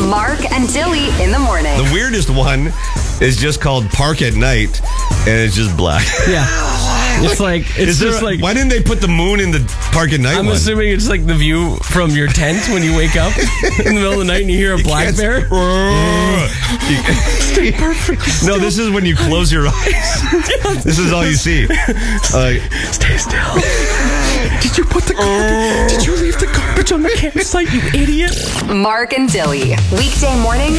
Mark and Dilly in the morning. The weirdest one is just called Park at Night, and it's just black. Yeah. It's like, Why didn't they put the moon in the Park at Night I'm one? assuming it's like the view from your tent when you wake up in the middle of the night and you hear a black bear. Stay perfect. No, this is when you close your eyes. This is all you see. Stay still. Did you put the garbage? Did you leave the garbage on the campsite, you idiot? Mark and Dilly. Weekday mornings